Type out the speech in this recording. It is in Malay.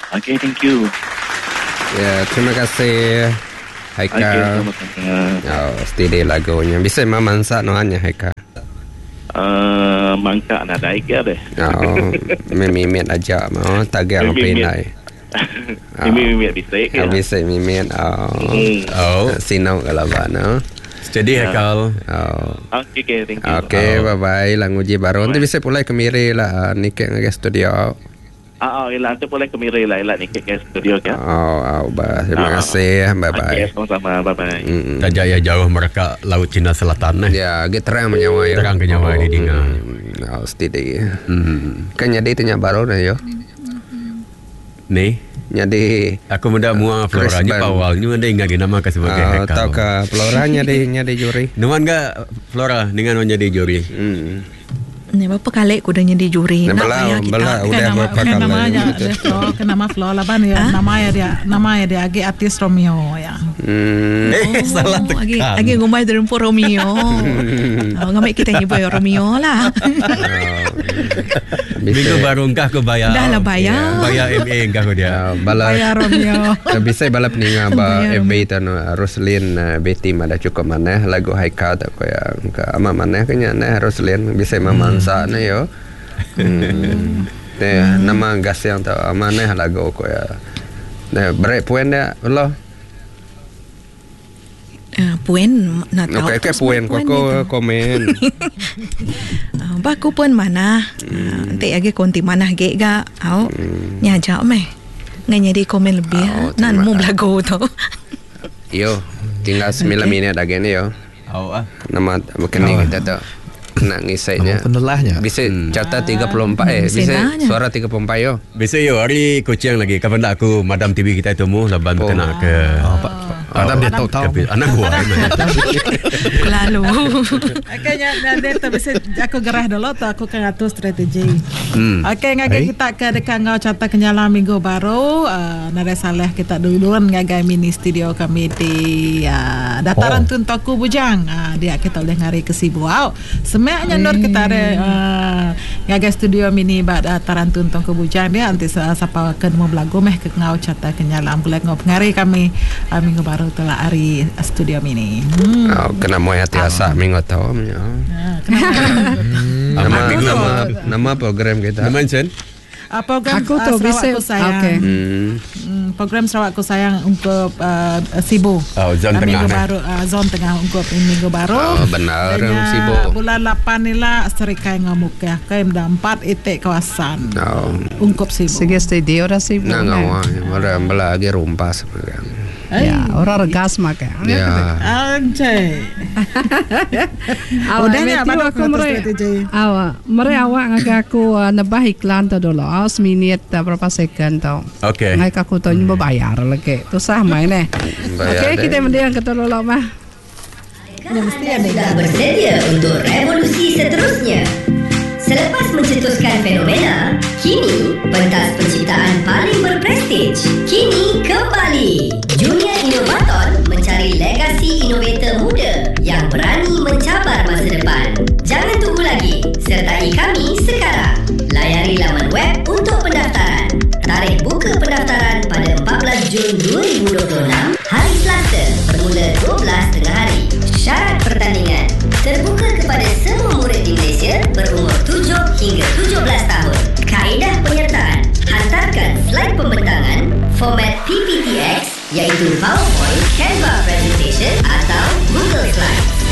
Okay, thank you. Ya, terima kasih Haikal. Okay, sama-sama. Steady lagunya. Bisa mamansa noanya Haikal. Mangka nak daik ya deh. Mimit aja mau tagal pinai. Mimit bisa ke? Bisa mimit. Sinau kalabana. Jadi Haikal. Okay, thank you. Okay, bye-bye. Languji baru. Nanti bisa pulai kemiri lah. Nikah ke studio. Ilan tu boleh kemiri lah ni ke studio kan. Terima kasih. Okay, Bye-bye. sama-sama. Bye-bye. Tak jaya jauh mereka Laut Cina Selatan. Ya, kita terang menyawa ya. Terang kenyawa di Dinga. Steady. Kan jadi tanya baru dah yo. Ni. Jadi aku muda mua floranya awalnya ada ingat nama ke sebagai Haikal. Tahu ke floranya nyadi juri. Nuan enggak flora dengan nyadi juri. Ni berapa kali aku dah jadi juri. Belah udah berapa kali. Namanya nama Flora ban ya. Nama dia agi artis Romeo ya. Salah tekan. Agi ngomai derumpo Romeo. Ngamai kita nyebut Romeo lah. Minggu baru engkau ke bayar. Dah lah bayar. Bayar MA engkau dia. Bayar Romeo. Bisa balap ninga ba FB tan Roslin Betty ada cukup mana lagu Haikal tak koya ke ama mana kenya nah Roslin bisa mamansa na yo. Nama gas yang tak mana lagu koya. Nah, break poin dia belum. Puan nak tahu. Okay, puan kau komen. Baku pun mana? Nanti lagi konti mana ge ga? Nyajak meh. Nganya di komen lebih. Nan mu belagu tu. Yo, tinggal 9 minit lagi ni yo. Nama mekanik kita tu. Nak ngisainya. Penelahnya. Bisa catat 34 bisa suara 34 yo. Bisa yo hari kucing lagi. Kapan tak aku Madam TV kita temu laban kena ke. Madam dia tahu. Anak gua. Lalu. Kayaknya nanti bisa aku gerah dulu tu aku kan atur strategi. Okay, ngagai kita ke dekat ngau cata kenyala minggu baru. Nare saleh kita duluan ngagai mini studio kami di dataran Tuntoku Bujang. Dia kita boleh ngari ke Sibuau. Semaknya nur kita ada ngagai studio mini bad dataran Tuntoku Bujang dia nanti siapa ke mau belagu meh ke ngau cata kenyala boleh ngau ngari kami minggu baru telah hari studio mini. Kena mau hati asa minggu tahu. Nama program kita. Nama Chen. Program aku tu Sarawak Ku Sayang. Okay. Program Sarawak Ku Sayang untuk Sibu. Zon tengah. Minggu baru zon tengah untuk minggu baru. Benar Sibu. Bulan 8 ni lah serikai ngamuk ya. Kaim dah 4 itik kawasan. Ungkup Sibu. Sige studio dah Sibu. Ngawa, orang lagi rumpas sebenarnya. Ya, orang regas makan. Ya. Anjay. Udah ni aku mere awak ngak aku nabah iklan tu dulu. 1 minit berapa second tau. Okay. Ngak aku tu nyoba bayar lagi. Tu sah main Okay, kita mendiang ke dulu mah. Sudah bersedia untuk revolusi seterusnya. Selepas mencetuskan fenomena, kini pentas penciptaan paling berprestij kini kembali. Junior Inovaton mencari legasi inovator muda yang berani mencabar masa depan. Jangan tunggu lagi, sertai kami sekarang. Layari laman web untuk pendaftaran. Tarikh buka pendaftaran pada 14 Jun 2026, hari Selasa bermula 12 tengah hari. Syarat pertandingan terbuka kepada semua murid di Malaysia berumur 7 hingga 17 tahun. Kaedah penyertaan: hantarkan slide pembentangan format PPTX iaitu PowerPoint, Canva